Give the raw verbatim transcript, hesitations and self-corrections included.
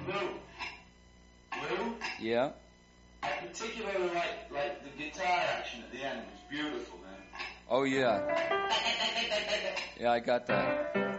Lou. Lou? Yeah? I particularly like, like the guitar action at the end. It's beautiful, man. Oh, yeah. Yeah, I got that.